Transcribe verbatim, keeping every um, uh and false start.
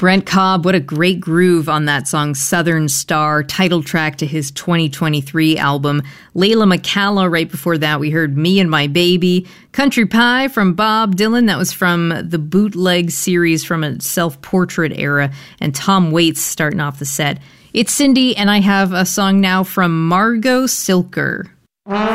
Brent Cobb, what a great groove on that song, Southern Star, title track to his twenty twenty-three album. Layla McCalla, right before that, we heard Me and My Baby. Country Pie from Bob Dylan, that was from the Bootleg series from a self-portrait era. And Tom Waits starting off the set. It's Cindy, and I have a song now from Margot Silker.